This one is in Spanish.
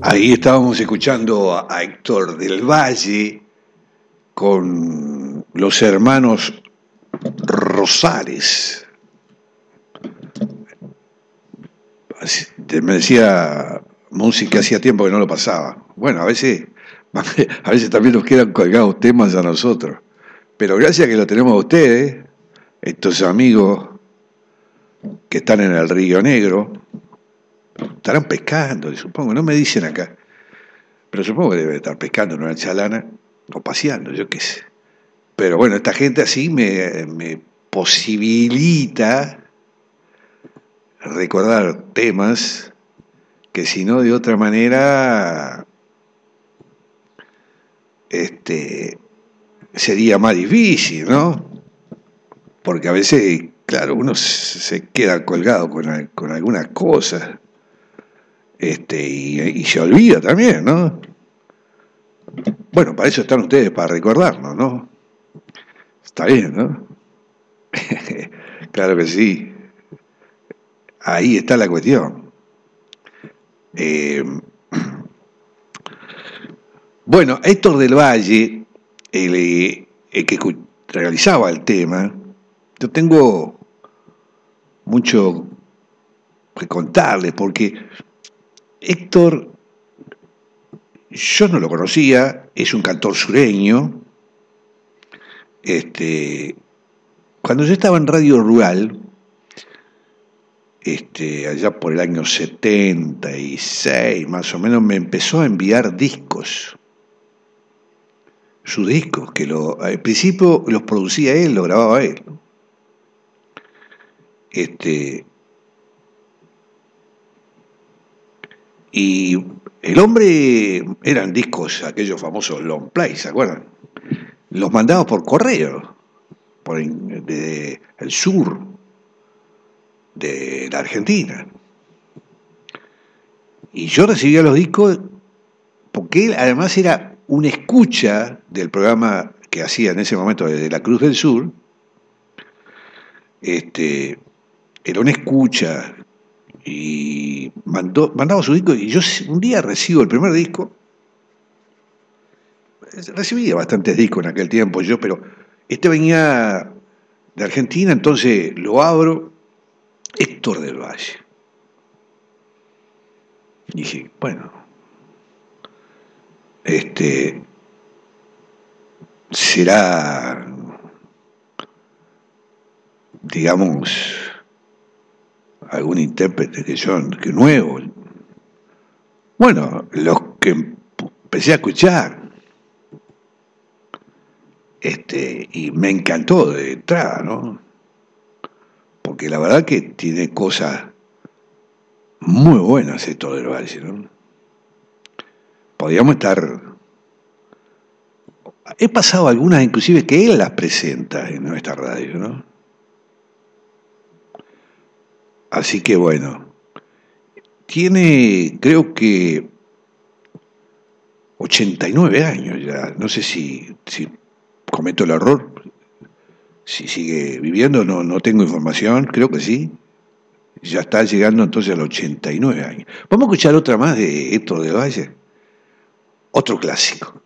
Ahí estábamos escuchando a Héctor del Valle con los hermanos Rosales. Me decía música, hacía tiempo que no lo pasaba. Bueno, a veces también nos quedan colgados temas a nosotros. Pero gracias a que lo tenemos a ustedes, estos amigos que están en el Río Negro, estarán pescando, supongo, no me dicen acá. Pero supongo que debe estar pescando en una chalana o paseando, yo qué sé. Pero bueno, esta gente así me posibilita recordar temas que si no de otra manera sería más difícil, ¿no? Porque a veces, claro, uno se queda colgado con algunas cosas y se olvida también, ¿no? Bueno, para eso están ustedes, para recordarnos, ¿no? Está bien, ¿no? Claro que sí. Ahí está la cuestión. Eh, bueno, Héctor del Valle, el que realizaba el tema, yo tengo mucho que contarles, porque Héctor, yo no lo conocía, es un cantor sureño. Cuando yo estaba en Radio Rural, allá por el año 76, más o menos, me empezó a enviar discos. Sus discos, que al principio los producía él, lo grababa él. Y el hombre, eran discos, aquellos famosos long play, ¿se acuerdan? Los mandaba por correo, desde el sur de la Argentina. Y yo recibía los discos porque él además era un escucha del programa que hacía en ese momento desde la Cruz del Sur. Era un escucha y mandaba su disco, y yo un día recibo el primer disco. Recibía bastantes discos en aquel tiempo yo, pero este venía de Argentina, entonces lo abro, Héctor del Valle. Y dije, bueno, será, digamos, algún intérprete que nuevo. Bueno, los que empecé a escuchar, y me encantó de entrada, ¿no? Porque la verdad que tiene cosas muy buenas Héctor del Valle, ¿no? Podríamos estar. He pasado algunas, inclusive, que él las presenta en nuestra radio, ¿no? Así que bueno, tiene, creo que 89 años ya. No sé si cometo el error, si sigue viviendo, no tengo información, creo que sí. Ya está llegando entonces a los 89 años. Vamos a escuchar otra más de Héctor del Valle. Otro clásico.